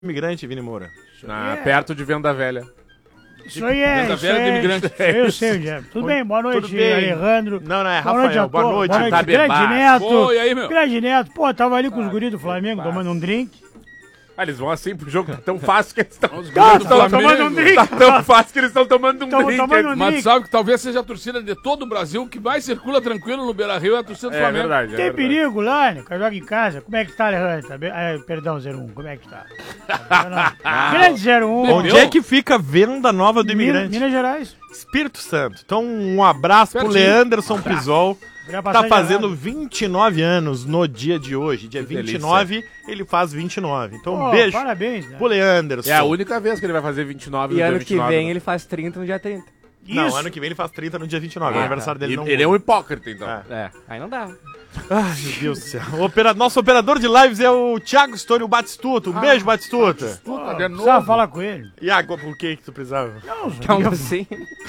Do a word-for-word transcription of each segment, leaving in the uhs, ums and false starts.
imigrante, Vini Moura? Na, perto de Venda Velha. Isso aí é, Venda isso Velha é, de imigrante. eu sei, Diego. Tudo bem, boa noite, Tudo bem. Alejandro. Não, não, é Boa noite, Rafael, a boa todos. noite. Boa noite, Tá grande bebaço. Neto. Pô, e aí, meu? Grande Neto. Pô, tava ali com os guris do Flamengo tomando um drink. Ah, eles vão assim pro jogo, tá tão fácil que eles estão... Os Tá, guris do tão Flamengo. tomando um drink. Tá tão fácil que eles estão tomando um Tamo drink. tomando um Mas tu drink. sabe que talvez seja a torcida de todo o Brasil que mais circula tranquilo no Beira-Rio é a torcida do É Flamengo. verdade, é Tem verdade. perigo lá, né? Joga em casa. Como é que tá, Alejandro? Tá bem? Ah, perdão, zero um. Como é que tá? Tá grande zero um. Bom, Onde Entendeu? é que fica a Venda Nova do Minas, Imigrante? Minas Gerais. Espírito Santo. Então, um abraço pro Pertinho. Leanderson Pisol. Já Tá passagem fazendo errada. vinte e nove anos no dia de hoje. Dia Que vinte e nove, ele faz vinte e nove. Então, um Pô, beijo Parabéns, né? pro Leanderson. É a única vez que ele vai fazer vinte e nove no E dia ano vinte e que nove, vem né? ele faz trinta no dia trinta. Não, Isso. ano que vem ele faz trinta no dia vinte e nove. Ah, o aniversário dele E- não... Ele é um hipócrita, então. É. É, aí não dá. Ai, meu Deus do céu. O opera- Nosso operador de lives é o Thiago Stone, o Batistuta. Um beijo, Batistuta. Pô, Tá de precisava novo. falar com ele. E agora, por que que tu precisava? Não, Calma assim.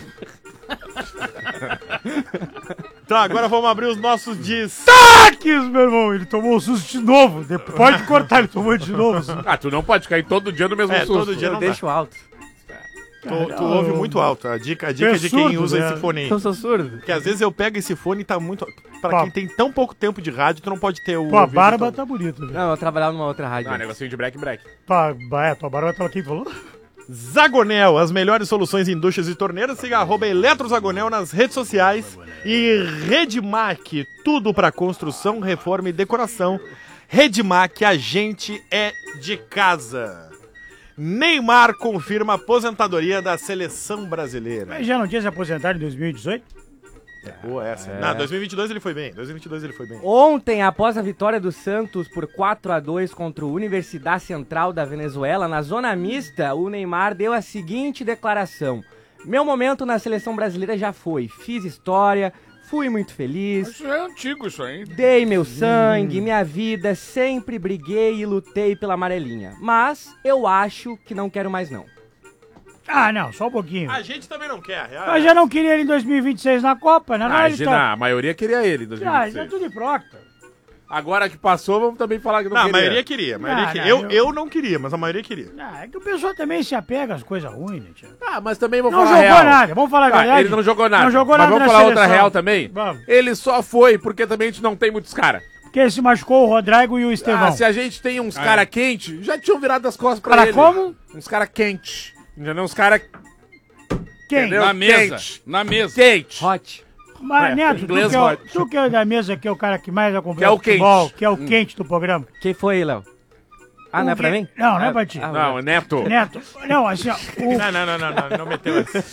Tá, agora vamos abrir os nossos destaques. Taques, meu irmão. Ele tomou um susto de novo. De- Pode cortar, ele tomou de novo. Ah, tu não pode cair todo dia no mesmo É, susto. todo dia Eu não dá. deixo alto. Tu, tu ouve muito alto. A dica, a dica É de quem surdo, usa né? esse fone aí. Eu sou surdo. Porque às vezes eu pego esse fone e tá muito... Pra Pá. quem tem tão pouco tempo de rádio, tu não pode ter o... Tua ouvido barba todo. tá bonita, velho. Não, eu trabalhava numa outra rádio. Ah, negocinho de break, break. Tua, é, tua barba tá quem falou? Zagonel, as melhores soluções em duchas e torneiras. Siga arroba Eletrozagonel nas redes sociais. E Redmac, tudo pra construção, reforma e decoração. Redmac, a gente é de casa. Neymar confirma a aposentadoria da seleção brasileira. Mas já não tinha se aposentado em dois mil e dezoito? Boa essa. Não, dois mil e vinte e dois ele foi bem. dois mil e vinte e dois ele foi bem. Ontem, após a vitória do Santos por quatro a dois contra o Universidade Central da Venezuela, na zona mista, o Neymar deu a seguinte declaração: meu momento na seleção brasileira já foi, fiz história, fui muito feliz, Isso é antigo, isso aí. dei meu sangue, minha vida, sempre briguei e lutei pela amarelinha. Mas eu acho que não quero mais não. Ah, não, só um pouquinho. A gente também não quer. Eu já não queria ele em dois mil e vinte e seis na Copa, né? Não, Ah, ele gente, tá... não, a maioria queria ele em dois mil e Ah, vinte e já seis. tudo de procta. Agora que passou, vamos também falar que não, Não, a queria. maioria queria. A maioria Não, queria. não, eu, eu- eu não queria, mas a maioria queria. Ah, é que o pessoal também se apega às coisas ruins, né, tia? Ah, mas também vou Não falar jogou real. nada, vamos falar a Ah, verdade. ele não jogou nada. Não jogou mas nada vamos na falar outra seleção. real também? Vamos. Ele só foi porque também a gente não tem muitos caras. Porque ele se machucou o Rodrigo e o Estevão. Ah, se a gente tem uns cara quente, já tinham virado as costas pra Cara ele. como? Uns cara quente. Entendeu? Uns cara Quem? entendeu? Na mesa. Quente. Na mesa. quente. Hot. Mas, É, Neto, tu inglês que, é o, hot. tu que é da mesa, que é o cara que mais Que é acompanha o o futebol, quente. que é o quente do programa. Quem foi, Léo? Ah, não é O pra que- mim? Não, não é pra ti. Ah, Não, Neto. Neto, não, assim, ó, o... Não, não, não, não, não, não meteu essa.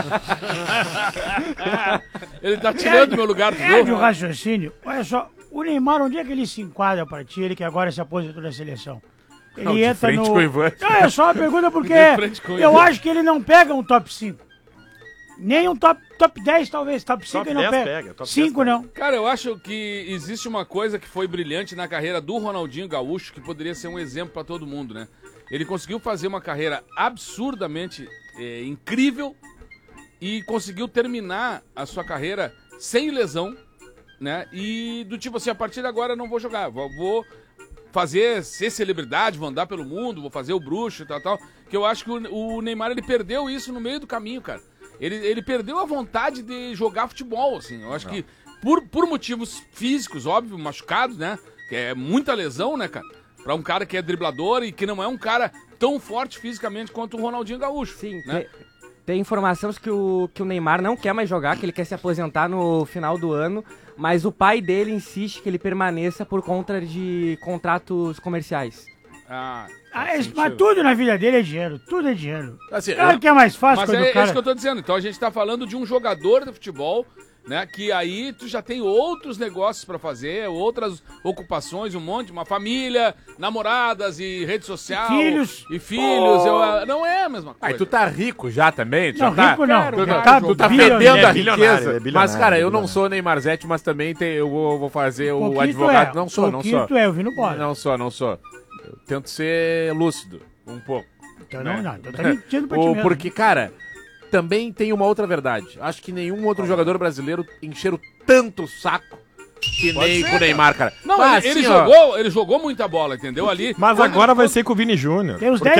Ele tá tirando meu lugar, tu É de um viu? raciocínio. Olha só, o Neymar, onde é que ele se enquadra pra ti, ele que agora se aposentou da seleção? Ele Não, de entra frente no... com o Ivan. Não, é só uma pergunta porque De frente com o eu Ivan. acho que ele não pega um top cinco. Nem um top, top dez, talvez. Top cinco Top ele não dez pega. pega, top cinco dez não. Cara, eu acho que existe uma coisa que foi brilhante na carreira do Ronaldinho Gaúcho, que poderia ser um exemplo pra todo mundo, né? Ele conseguiu fazer uma carreira absurdamente é, incrível e conseguiu terminar a sua carreira sem lesão, né? E do tipo assim, a partir de agora eu não vou jogar, vou, vou fazer, ser celebridade, vou andar pelo mundo, vou fazer o bruxo e tal, tal. Que eu acho que o, o Neymar, ele perdeu isso no meio do caminho, cara. Ele, ele perdeu a vontade de jogar futebol, assim. Eu acho que por, por motivos físicos, óbvio, machucados, né? Que é muita lesão, né, cara? Pra um cara que é driblador e que não é um cara tão forte fisicamente quanto o Ronaldinho Gaúcho. Sim, né? tem, tem informações que o, que o Neymar não quer mais jogar, que ele quer se aposentar no final do ano, mas o pai dele insiste que ele permaneça por conta de contratos comerciais. Ah, Ah, faz esse- sentido. mas tudo na vida dele é dinheiro. Tudo é dinheiro. Assim, Claro eu- que é mais fácil Mas quando é, o é cara... isso que eu tô dizendo. Então a gente tá falando de um jogador de futebol, né? Que aí tu já tem outros negócios pra fazer, outras ocupações, um monte, uma família, namoradas e rede social. Filhos. E filhos. eu, ah, não é a mesma coisa. Aí tu tá rico já também? Tu Não, já tá, rico não. Quero Já mais tá, Tu tá bilionário. fedendo Ele é a bilionário, riqueza. é bilionário, Mas, cara, eu é não bilionário. sou Neymarzete, mas também tem, eu vou, vou fazer o Pouquinho advogado. tu é. Não sou, não Pouquinho sou. tu é, eu vi no bora. Não sou, não sou. Eu tento ser lúcido, um pouco. Então né? não, não. Então tá mentindo pra ti O- mesmo. Porque, cara, também tem uma outra verdade. Acho que nenhum outro jogador brasileiro encheram tanto o saco que Pode nem ser, com o Neymar, cara. Não, Mas, ele, ele assim, ó, jogou, ele jogou muita bola, entendeu? Ali. Mas quando- agora vai quando- ser com o Vini Júnior. Tem uns Porque